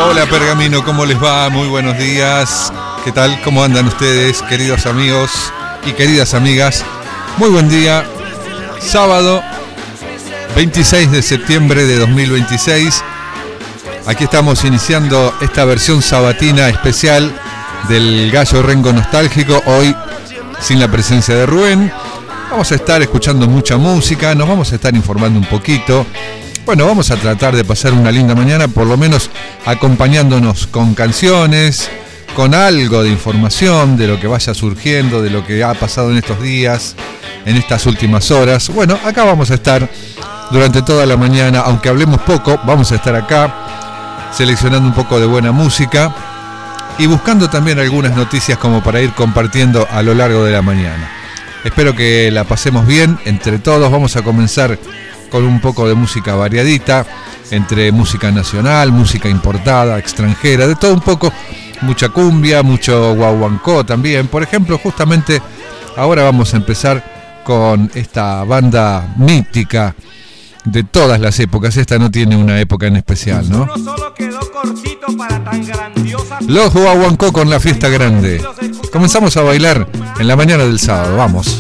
Hola Pergamino, ¿cómo les va? Muy buenos días. ¿Qué tal? ¿Cómo andan ustedes, queridos amigos y queridas amigas? Muy buen día. Sábado 26 de septiembre de 2026. Aquí estamos iniciando esta versión sabatina especial del Gallo Rengo Nostálgico. Hoy sin la presencia de Rubén. Vamos a estar escuchando mucha música, nos vamos a estar informando un poquito. Bueno, vamos a tratar de pasar una linda mañana, por lo menos acompañándonos con canciones, con algo de información de lo que vaya surgiendo, de lo que ha pasado en estos días, en estas últimas horas. Bueno, acá vamos a estar durante toda la mañana, aunque hablemos poco, vamos a estar acá seleccionando un poco de buena música y buscando también algunas noticias como para ir compartiendo a lo largo de la mañana. Espero que la pasemos bien entre todos. Vamos a comenzar con un poco de música variadita, entre música nacional, música importada, extranjera, de todo un poco, mucha cumbia, mucho guaguancó también. Por ejemplo, justamente ahora vamos a empezar con esta banda mítica de todas las épocas. Esta no tiene una época en especial, ¿no? Los guaguancó con La Fiesta Grande. Comenzamos a bailar en la mañana del sábado, vamos.